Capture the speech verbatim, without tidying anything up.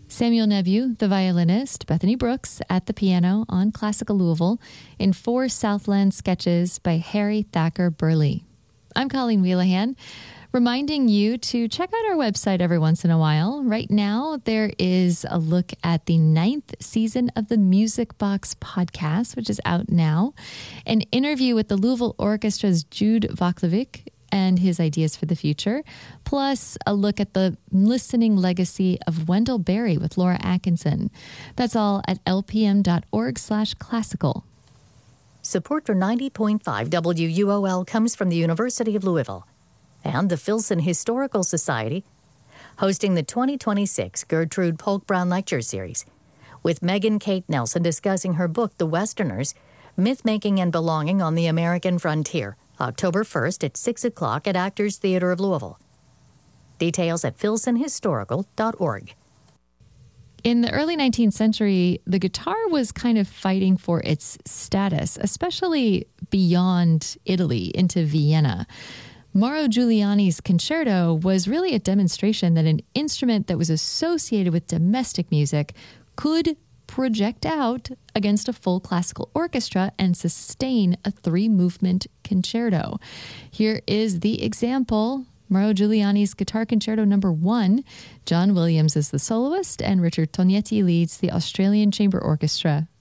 Samuel Nebu, the violinist, Bethany Brooks at the piano on Classical Louisville in four Southland sketches by Harry Thacker Burley. I'm Colleen Wheelahan, reminding you to check out our website every once in a while. Right now, there is a look at the ninth season of the Music Box podcast, which is out now, an interview with the Louisville Orchestra's Jude Vaclavic and his ideas for the future, plus a look at the listening legacy of Wendell Berry with Laura Atkinson. That's all at lpm.org slash classical. Support for ninety point five W U O L comes from the University of Louisville and the Filson Historical Society, hosting the twenty twenty-six Gertrude Polk Brown Lecture Series, with Megan Kate Nelson discussing her book, The Westerners, Myth-Making and Belonging on the American Frontier, October first at six o'clock at Actors Theatre of Louisville. Details at filson historical dot org. In the early nineteenth century, the guitar was kind of fighting for its status, especially beyond Italy into Vienna. Mauro Giuliani's concerto was really a demonstration that an instrument that was associated with domestic music could project out against a full classical orchestra and sustain a three-movement concerto. Here is the example. Mauro Giuliani's Guitar Concerto Number One. John Williams is the soloist, and Richard Tognetti leads the Australian Chamber Orchestra.